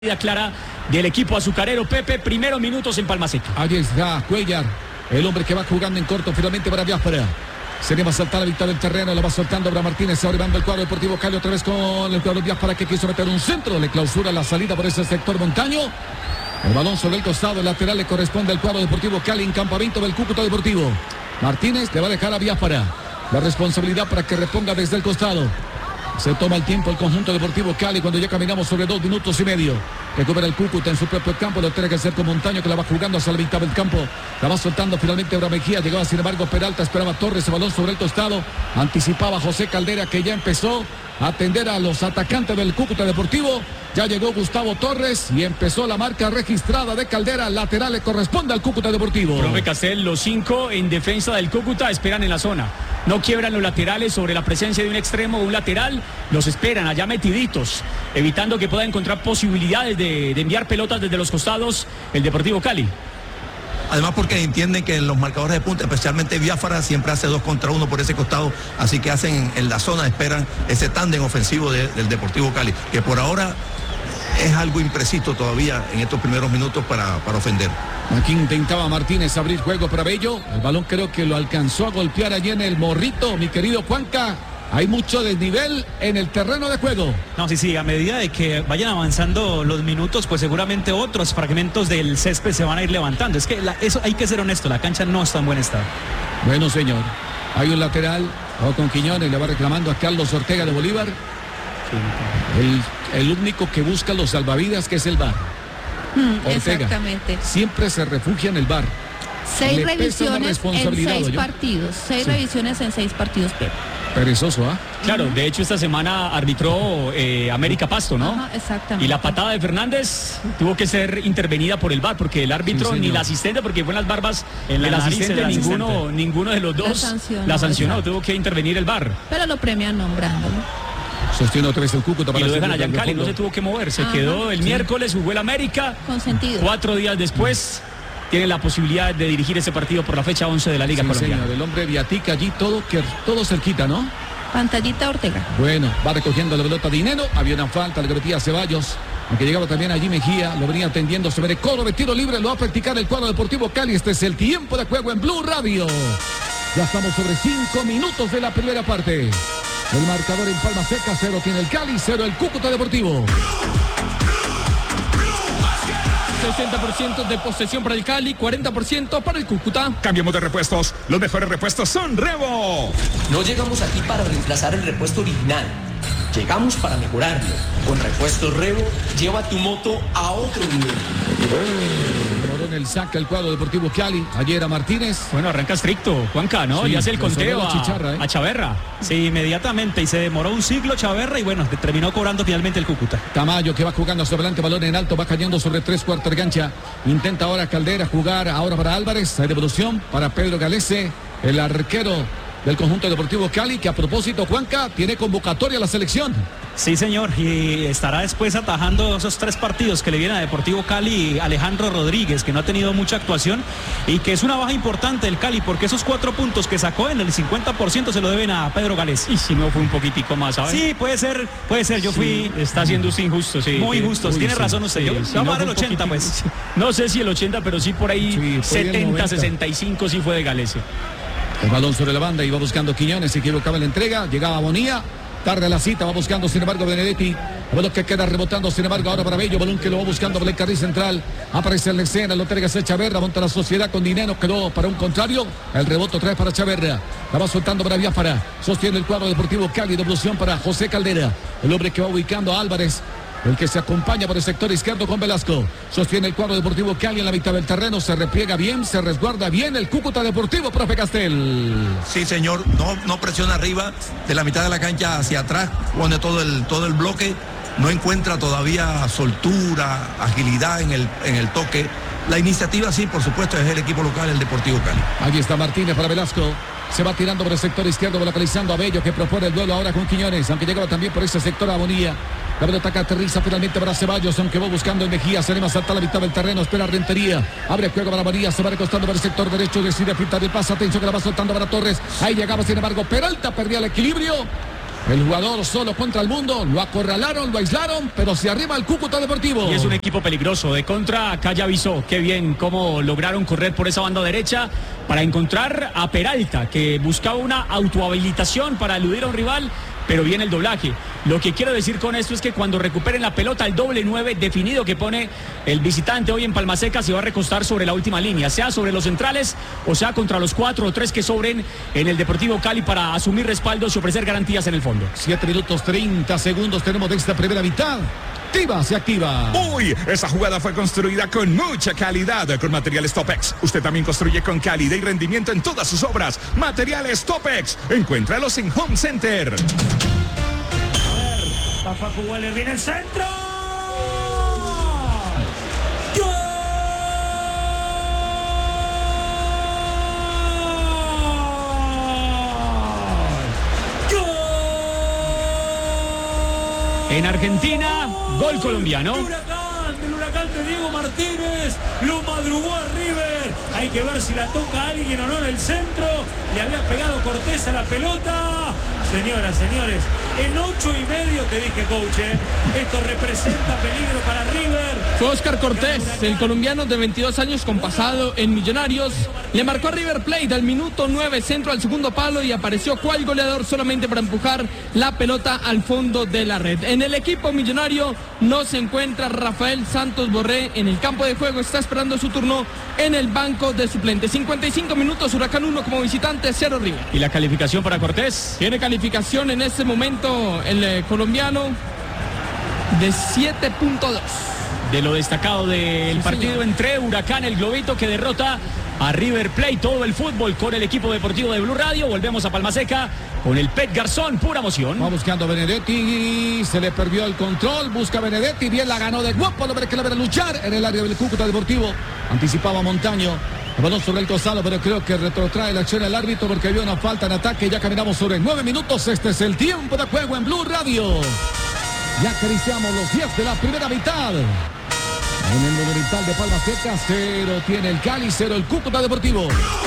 Clara del equipo azucarero. Pepe, primeros minutos en Palma Seca. Allí está Cuellar, el hombre que va jugando en corto finalmente para Biafra. Se le va a saltar la mitad del terreno, lo va soltando Abraham Martínez, ahora llevando el cuadro Deportivo Cali otra vez con el cuadro Biafra que quiso meter un centro, le clausura la salida por ese sector montaño. El balón sobre el costado, el lateral le corresponde al cuadro Deportivo Cali en campamento del Cúcuta Deportivo. Martínez le va a dejar a Biafra la responsabilidad para que reponga desde el costado. Se toma el tiempo el conjunto Deportivo Cali cuando ya caminamos sobre 2 minutos y medio. Recupera el Cúcuta en su propio campo. Lo tiene que hacer con Montaño que la va jugando hacia la mitad del campo. La va soltando finalmente Abraham Mejía. Llegaba sin embargo Peralta. Esperaba Torres. El balón sobre el costado. Anticipaba José Caldera que ya empezó a atender a los atacantes del Cúcuta Deportivo. Ya llegó Gustavo Torres y empezó la marca registrada de Caldera. Lateral le corresponde al Cúcuta Deportivo. Profe Castel, los 5 en defensa del Cúcuta esperan en la zona. No quiebran los laterales sobre la presencia de un extremo o un lateral. Los esperan allá metiditos, evitando que pueda encontrar posibilidades de enviar pelotas desde los costados el Deportivo Cali. Además porque entienden que en los marcadores de punta, especialmente Biafra, siempre hace 2 contra 1 por ese costado, así que hacen en la zona, esperan ese tándem ofensivo del Deportivo Cali, que por ahora es algo impreciso todavía en estos primeros minutos para ofender. Aquí intentaba Martínez abrir juego para Bello. El balón creo que lo alcanzó a golpear allí en el morrito, mi querido Juanca. Hay mucho desnivel en el terreno de juego. No, sí, a medida de que vayan avanzando los minutos, pues seguramente otros fragmentos del césped se van a ir levantando. Es que eso hay que ser honesto, la cancha no está en buen estado. Bueno, señor, hay un lateral, o con Quiñones, le va reclamando a Carlos Ortega de Bolívar. El único que busca los salvavidas, que es el VAR. Ortega, exactamente. Siempre se refugia en el VAR. 6 revisiones en 6 ¿yo? partidos. 6 revisiones en 6 partidos, Pepe. Perezoso, ¿ah? Claro, de hecho esta semana arbitró América Pasto, ¿no? Ajá, exactamente. Y la patada de Fernández tuvo que ser intervenida por el VAR, porque el árbitro ni la asistente, porque fue en las barbas del asistente, ninguno de los dos la sancionó, tuvo que intervenir el VAR. Pero lo premian nombrándolo. Sostiene otra vez el Cúcuta para y lo dejan allá en Cali, no se tuvo que mover, se quedó el miércoles, jugó el América. Consentido. 4 días después tiene la posibilidad de dirigir ese partido por la fecha 11 de la Liga Colombiana. Señor, el hombre Viatica allí, todo cerquita, ¿no? Pantallita Ortega. Bueno, va recogiendo la pelota Dinero, había una falta, le cometía a Ceballos, aunque llegaba también allí Mejía, lo venía atendiendo sobre Coro de tiro libre, lo va a practicar el cuadro Deportivo Cali. Este es el tiempo de juego en Blue Radio. Ya estamos sobre 5 minutos de la primera parte. El marcador en Palma Seca, 0 tiene el Cali, 0 el Cúcuta Deportivo. 60% de posesión para el Cali, 40% para el Cúcuta. Cambiemos de repuestos. Los mejores repuestos son Revo. No llegamos aquí para reemplazar el repuesto original. Llegamos para mejorarlo. Con Repuestos Revo, lleva tu moto a otro nivel. Morón el saca el cuadro Deportivo Cali. Ayer a Martínez. Bueno, arranca estricto, Juanca, ¿no? Sí, y hace el conteo a Chaverra. Sí, inmediatamente, y se demoró un siglo Chaverra y bueno, terminó cobrando finalmente el Cúcuta. Tamayo que va jugando hacia adelante, balón en alto, va cayendo sobre 3/4 de cancha. Intenta ahora Caldera jugar ahora para Álvarez. Hay devolución para Pedro Galese, el arquero del conjunto Deportivo Cali, que a propósito, Juanca, tiene convocatoria a la selección. Sí, señor, y estará después atajando esos 3 partidos que le vienen a Deportivo Cali Alejandro Rodríguez, que no ha tenido mucha actuación y que es una baja importante del Cali, porque esos 4 puntos que sacó en el 50% se lo deben a Pedro Gales. Y si no fue un poquitico más, ¿sabes? Sí, puede ser, yo fui... Está siendo usted injusto, sí. Muy injusto, tiene razón usted. Vamos a dar el 80, pues. No sé si el 80, pero sí por ahí 70, 65 sí fue de Galese. El balón sobre la banda, iba buscando Quiñones, se equivocaba en la entrega, llegaba Bonilla, tarde la cita, va buscando sin embargo Benedetti, el balón que queda rebotando sin embargo ahora para Bello, balón que lo va buscando por el carril central, aparece en la escena, lo entrega a Chaverra, monta la sociedad con Dinero, quedó para un contrario, el rebote otra vez para Chaverra, la va soltando para Biafara, sostiene el cuadro Deportivo Cali, devolución para José Caldera, el hombre que va ubicando a Álvarez, el que se acompaña por el sector izquierdo con Velasco. Sostiene el cuadro Deportivo Cali en la mitad del terreno. Se repliega bien, se resguarda bien el Cúcuta Deportivo, profe Castel. Sí, señor. No presiona arriba, de la mitad de la cancha hacia atrás, pone todo el bloque. No encuentra todavía soltura, agilidad en el toque. La iniciativa sí, por supuesto, es el equipo local, el Deportivo Cali. Allí está Martínez para Velasco. Se va tirando por el sector izquierdo, localizando a Bello, que propone el duelo ahora con Quiñones, aunque llegaba también por ese sector a Bonilla. La pelota que aterriza finalmente para Ceballos, aunque va buscando en Mejía, se le va a saltar la mitad del terreno, espera Rentería, abre juego para María, se va recostando para el sector derecho, decide filtrar el pase, atención que la va soltando para Torres, ahí llegaba sin embargo Peralta, perdía el equilibrio, El jugador solo contra el mundo, lo acorralaron, lo aislaron, pero se arriba el Cúcuta Deportivo. Y es un equipo peligroso. De contra, acá ya avisó. Qué bien cómo lograron correr por esa banda derecha para encontrar a Peralta, que buscaba una autohabilitación para eludir a un rival, pero viene el doblaje. Lo que quiero decir con esto es que cuando recuperen la pelota, el doble 9 definido que pone el visitante hoy en Palmaseca se va a recostar sobre la última línea, sea sobre los centrales o sea contra los 4 o 3 que sobren en el Deportivo Cali para asumir respaldos y ofrecer garantías en el fondo. 7 minutos 30 segundos tenemos de esta primera mitad. Se activa. Uy, esa jugada fue construida con mucha calidad con materiales Topex. Usted también construye con calidad y rendimiento en todas sus obras. Materiales Topex. Encuéntralos en Home Center. Va Facu Waller, viene el centro. En Argentina, gol colombiano. El huracán de Diego Martínez lo madrugó a River. Hay que ver si la toca alguien o no en el centro. Le había pegado Cortés a la pelota. Señoras, señores, en 8:30 te dije, coach, esto representa peligro para River. Fue Oscar Cortés, el colombiano de 22 años con pasado en Millonarios. Le marcó a River Plate al minuto 9, centro al segundo palo, y apareció cual goleador solamente para empujar la pelota al fondo de la red. En el equipo millonario no se encuentra Rafael Santos Borré en el campo de juego. Está esperando su turno en el banco de suplentes. 55 minutos, Huracán 1 como visitante, 0 River. ¿Y la calificación para Cortés? Tiene calificación en este momento el colombiano de 7.2. De lo destacado del partido, señor, entre Huracán, el Globito, que derrota a River Plate. Todo el fútbol con el equipo deportivo de Blue Radio. Volvemos a Palmaseca con el Pet Garzón, pura emoción. Va buscando Benedetti, se le perdió el control, busca Benedetti, bien la ganó de guapo, lo que la verá luchar en el área del Cúcuta Deportivo. Anticipaba Montaño, el balón sobre el costado, pero creo que retrotrae la acción al árbitro porque había una falta en ataque. Ya caminamos sobre 9 minutos, este es el tiempo de juego en Blue Radio. Ya acariciamos los 10 de la primera mitad. En el Monumental de Palmaseca, 0 tiene el Cali, 0 el Cúcuta Deportivo.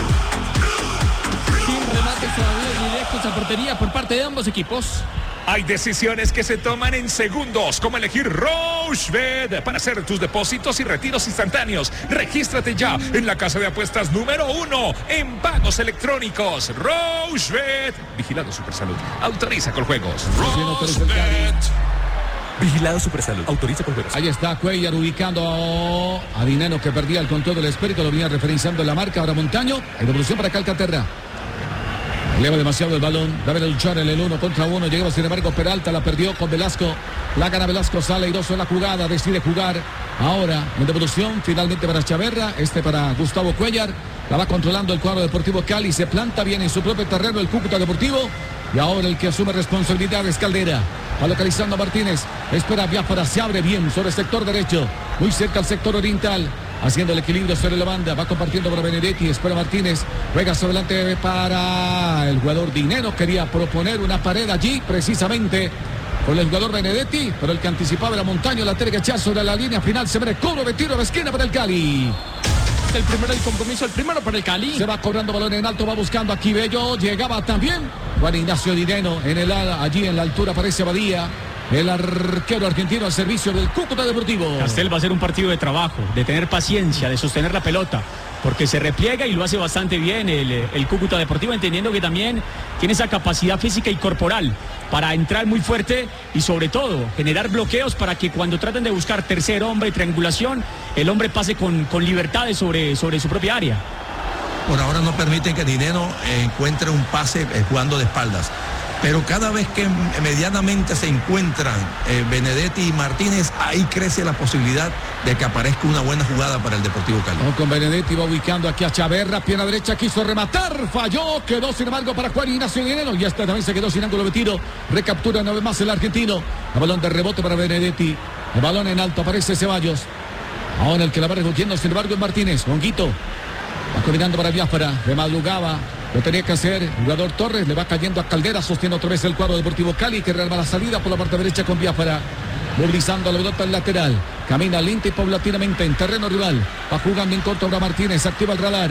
Sin remates todavía directos a portería por parte de ambos equipos. Hay decisiones que se toman en segundos, como elegir Rochebet para hacer tus depósitos y retiros instantáneos. Regístrate ya en la casa de apuestas número 1 en pagos electrónicos. Rochebet. Vigilado Supersalud. Autoriza con juegos. Rochebet. Vigilado Supersalud. Autoriza con juegos. Ahí está Cuellar ubicando a Dineno, que perdía el control del espíritu. Lo venía referenciando en la marca. Ahora Montaño. Hay devolución para Calcaterra. Eleva demasiado el balón, debe luchar en el 1 contra 1. Llegaba sin embargo Peralta, la perdió con Velasco. La gana Velasco, sale airoso en la jugada, decide jugar. Ahora en devolución, finalmente para Chaverra, para Gustavo Cuellar. La va controlando el cuadro Deportivo Cali, se planta bien en su propio terreno el Cúcuta Deportivo. Y ahora el que asume responsabilidad es Caldera. Va localizando a Martínez, espera Biafara, se abre bien sobre el sector derecho, muy cerca al sector oriental. Haciendo el equilibrio sobre la banda, va compartiendo para Benedetti, espera Martínez, juega sobre adelante para el jugador Dinero, quería proponer una pared allí precisamente con el jugador Benedetti, pero el que anticipaba era Montaño, la tiene que echar sobre la línea final, se ve cobro de tiro de esquina para el Cali. El primero del compromiso, el primero para el Cali. Se va cobrando balón en alto, va buscando aquí Bello, llegaba también Juan Ignacio Dineno en el ala, allí en la altura aparece Badía. El arquero argentino al servicio del Cúcuta Deportivo. Castel va a ser un partido de trabajo, de tener paciencia, de sostener la pelota, porque se repliega y lo hace bastante bien el Cúcuta Deportivo, entendiendo que también tiene esa capacidad física y corporal para entrar muy fuerte y sobre todo generar bloqueos para que cuando traten de buscar tercer hombre y triangulación, el hombre pase con libertades sobre su propia área. Por ahora no permiten que Dineno encuentre un pase jugando de espaldas. Pero cada vez que medianamente se encuentran Benedetti y Martínez, ahí crece la posibilidad de que aparezca una buena jugada para el Deportivo Cali. Con Benedetti va ubicando aquí a Chaverra, pierna derecha, quiso rematar, falló, quedó sin embargo para Juan Ignacio Dineno, y también se quedó sin ángulo de tiro, recaptura una vez más el argentino, el balón de rebote para Benedetti, el balón en alto, aparece Ceballos, ahora el que la va recogiendo sin embargo es Martínez, Honguito, va combinando para Biafara, de madrugaba. Lo tenía que hacer el jugador Torres, le va cayendo a Caldera, sostiene otra vez el cuadro Deportivo Cali, que rearma la salida por la parte derecha con Biafara, movilizando la pelota al lateral, camina lenta y paulatinamente en terreno rival, va jugando en corto ahora Martínez, activa el radar,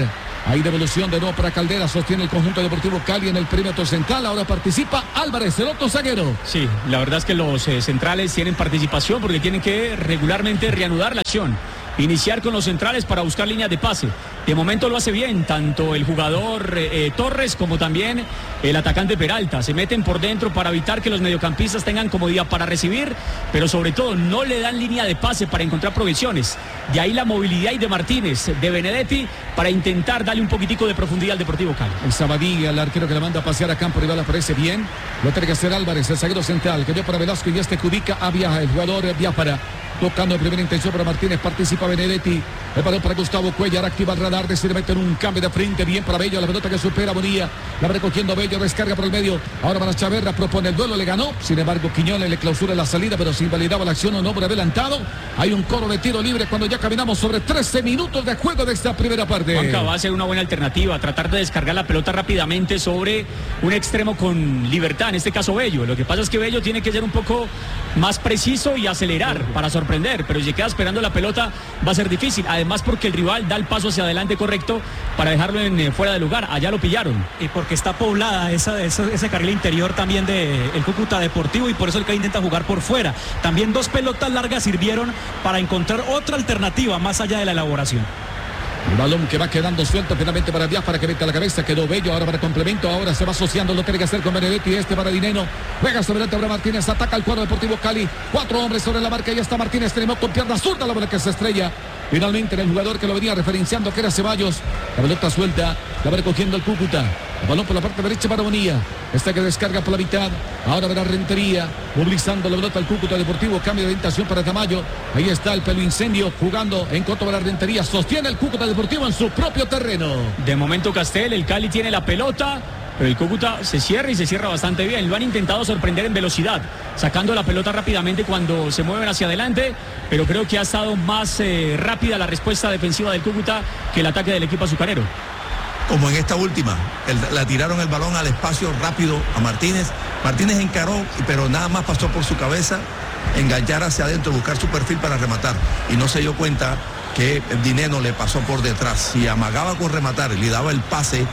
Hay devolución de nuevo para Caldera. Sostiene el conjunto Deportivo Cali en el perímetro central. Ahora participa Álvarez, el otro zaguero. Sí, la verdad es que los centrales tienen participación porque tienen que regularmente reanudar la acción. Iniciar con los centrales para buscar líneas de pase. De momento lo hace bien, tanto el jugador Torres como también el atacante Peralta. Se meten por dentro para evitar que los mediocampistas tengan comodidad para recibir, pero sobre todo no le dan línea de pase para encontrar provisiones. De ahí la movilidad de Martínez, de Benedetti, para intentar darle un poquitico de profundidad al Deportivo Cali. El Sabadilla, el arquero que la manda a pasear a campo rival, aparece bien. Lo tiene que hacer Álvarez, el zaguero central, que dio para Velasco y este que ubica a Viaja, el jugador Biafara. Tocando en primera intención para Martínez, participa Benedetti. El balón para Gustavo Cuellar, activa el radar, decide meter un cambio de frente, bien para Bello, la pelota que supera a Bonilla, la va recogiendo Bello, descarga por el medio, ahora para Chaverra, propone el duelo, le ganó, sin embargo Quiñones le clausura la salida, pero se invalidaba la acción, un hombre adelantado. Hay un coro de tiro libre cuando ya caminamos sobre 13 minutos de juego de esta primera parte. Juanca, va a ser una buena alternativa, tratar de descargar la pelota rápidamente sobre un extremo con libertad, en este caso Bello. Lo que pasa es que Bello tiene que ser un poco más preciso y acelerar para sorprender, pero si se queda esperando la pelota va a ser difícil, además porque el rival da el paso hacia adelante correcto para dejarlo fuera de lugar. Allá lo pillaron. Y porque está poblada ese carril interior también del Cúcuta Deportivo, y por eso el que intenta jugar por fuera. También 2 pelotas largas sirvieron para encontrar otra alternativa más allá de la elaboración. El balón que va quedando suelto finalmente para Díaz, para que meta la cabeza, quedó Bello, ahora para complemento, ahora se va asociando, lo tiene que hacer con Benedetti, para Dineno, juega sobre el Martínez, ataca el cuadro Deportivo Cali, 4 hombres sobre la marca, y está Martínez, tenemos con pierna zurda, la bola que se estrella, finalmente en el jugador que lo venía referenciando, que era Ceballos, la pelota suelta, la va recogiendo el Cúcuta, el balón por la parte derecha para Bonilla, que descarga por la mitad, ahora verá Rentería, movilizando la pelota al Cúcuta Deportivo, cambio de orientación para Tamayo, ahí está el pelo incendio, jugando en corto para Rentería, sostiene el Cúcuta Deportivo en su propio terreno. De momento Castel, el Cali tiene la pelota, pero el Cúcuta se cierra y se cierra bastante bien. Lo han intentado sorprender en velocidad, sacando la pelota rápidamente cuando se mueven hacia adelante, pero creo que ha estado más rápida la respuesta defensiva del Cúcuta que el ataque del equipo azucarero. Como en esta última, la tiraron el balón al espacio rápido a Martínez. Martínez encaró, pero nada más pasó por su cabeza enganchar hacia adentro, buscar su perfil para rematar, y no se dio cuenta que Dineno le pasó por detrás. Si amagaba con rematar, le daba el pase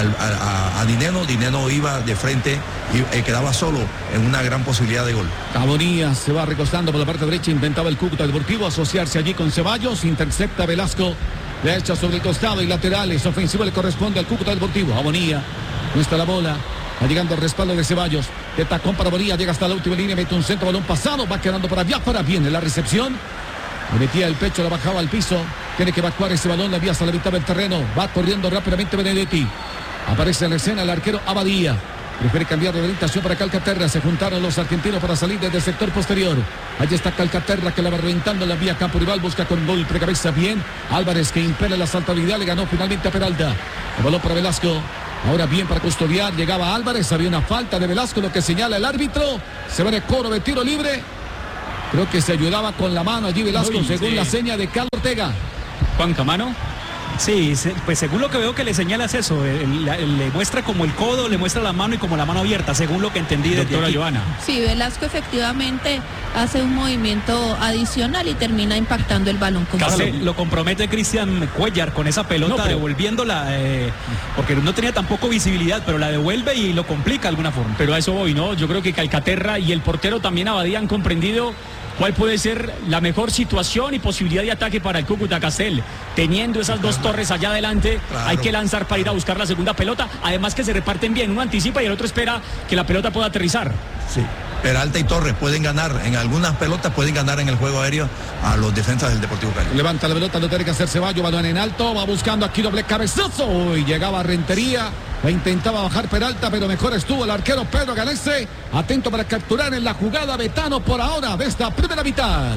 a Dineno, Dineno iba de frente y quedaba solo en una gran posibilidad de gol. Cabonía se va recostando por la parte derecha, intentaba el Cúcuta Deportivo asociarse allí con Ceballos, intercepta Velasco, le echa sobre el costado y laterales, ofensivo le corresponde al Cúcuta Deportivo. Abonía, no está la bola, va llegando el respaldo de Ceballos, de tacón para Bonilla, llega hasta la última línea, mete un centro, balón pasado, va quedando para Biafara, viene la recepción, le metía el pecho, la bajaba al piso, tiene que evacuar ese balón, la envía hasta la mitad del terreno, va corriendo rápidamente Benedetti, aparece en la escena el arquero Abadía, prefiere cambiar de orientación para Calcaterra, se juntaron los argentinos para salir desde el sector posterior, allí está Calcaterra que la va reventando en la vía campo rival, busca con gol precabeza bien, Álvarez que impele la saltabilidad, le ganó finalmente a Peralta, el balón para Velasco, ahora bien para custodiar, llegaba Álvarez, había una falta de Velasco, lo que señala el árbitro, se va de coro de tiro libre, creo que se ayudaba con la mano allí Velasco, según la seña de Carlos Ortega. Juan Camano. Sí, pues según lo que veo que le señala es eso, le muestra como el codo, le muestra la mano y como la mano abierta, según lo que entendí de doctora Joana. Sí, Velasco efectivamente hace un movimiento adicional y termina impactando el balón. Lo compromete Cristian Cuellar con esa pelota, devolviéndola, porque no tenía tampoco visibilidad, pero la devuelve y lo complica de alguna forma. Pero a eso voy, ¿no? Yo creo que Calcaterra y el portero también Abadía han comprendido cuál puede ser la mejor situación y posibilidad de ataque para el Cúcuta. Castel, teniendo esas dos torres allá adelante, claro, hay que lanzar para ir a buscar la segunda pelota, además que se reparten bien, uno anticipa y el otro espera que la pelota pueda aterrizar. Sí, Peralta y Torres pueden ganar, en algunas pelotas pueden ganar en el juego aéreo a los defensas del Deportivo Cali. Levanta la pelota, lo tiene que hacer Ceballos, balón en alto, va buscando aquí doble cabezazo y llegaba a Rentería, la intentaba bajar Peralta, pero mejor estuvo el arquero Pedro Galese, atento para capturar en la jugada Betano por ahora de esta primera mitad.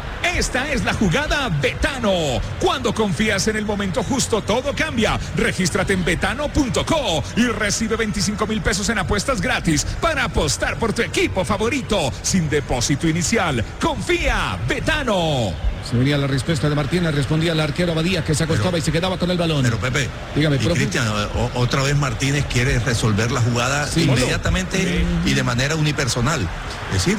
Esta es la jugada Betano. Cuando confías en el momento justo, todo cambia. Regístrate en betano.co y recibe 25,000 pesos en apuestas gratis para apostar por tu equipo favorito sin depósito inicial. Confía, Betano. Se venía la respuesta de Martínez, respondía el arquero Abadía, que se acostaba y se quedaba con el balón. Pero Pepe, dígame, Cristian, otra vez Martínez quiere resolver la jugada inmediatamente y de manera unipersonal. Es decir,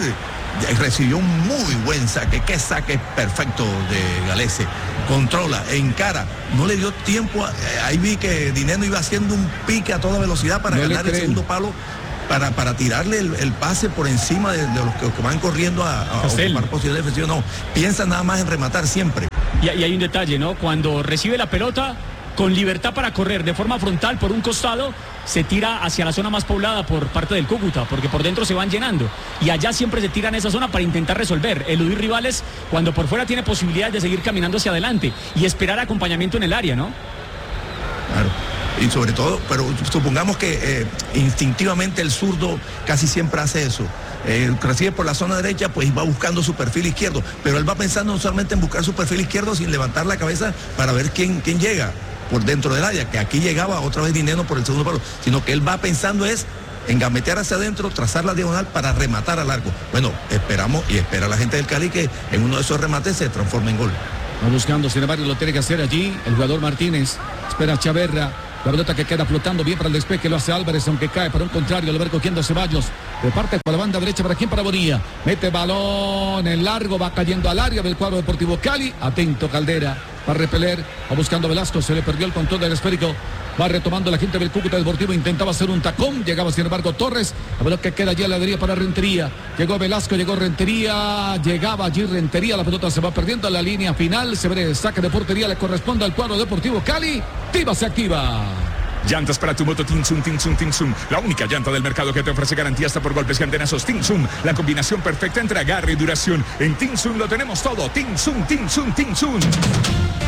recibió un muy buen saque. Qué saque perfecto de Galese. Controla, encara, no le dio tiempo. Ahí vi que Dineno iba haciendo un pique a toda velocidad para ganar el segundo palo, para tirarle el pase por encima de los que van corriendo a ocupar posición defensiva. No, piensa nada más en rematar siempre. Y hay un detalle, ¿no? Cuando recibe la pelota, con libertad para correr de forma frontal por un costado, se tira hacia la zona más poblada por parte del Cúcuta, porque por dentro se van llenando. Y allá siempre se tira en esa zona para intentar resolver, eludir rivales cuando por fuera tiene posibilidades de seguir caminando hacia adelante y esperar acompañamiento en el área, ¿no? Claro. Y sobre todo, pero supongamos que instintivamente el zurdo casi siempre hace eso. Recibe por la zona derecha, pues va buscando su perfil izquierdo, pero él va pensando no solamente en buscar su perfil izquierdo sin levantar la cabeza para ver quién llega por dentro del área, que aquí llegaba otra vez Dineno por el segundo palo, sino que él va pensando es en gambetear hacia adentro, trazar la diagonal para rematar al arco. Bueno, esperamos y espera la gente del Cali que en uno de esos remates se transforme en gol. Va buscando, sin embargo, lo tiene que hacer allí el jugador Martínez. Espera a Chaverra. La pelota que queda flotando bien para el despeje, lo hace Álvarez, aunque cae para un contrario, lo va cogiendo Ceballos. Reparte por la banda derecha, ¿para quién? Para Bonilla. Mete balón en largo, va cayendo al área del cuadro Deportivo Cali. Atento Caldera, va a repeler, va buscando Velasco, se le perdió el control del esférico. Va retomando la gente del Cúcuta Deportivo, intentaba hacer un tacón, llegaba sin embargo Torres, la pelota que queda allí a la derecha para Rentería, llegó Velasco, llegó Rentería, llegaba allí Rentería, la pelota se va perdiendo a la línea final, se ve el saque de portería, le corresponde al cuadro Deportivo Cali, Tiva se activa. Llantas para tu moto Tinsum, Tinsum, Tinsum. La única llanta del mercado que te ofrece garantía hasta por golpes y antenazos. Tinsum, la combinación perfecta entre agarre y duración. En Tinsum lo tenemos todo. Tinsum, Tinsum, Tinsum.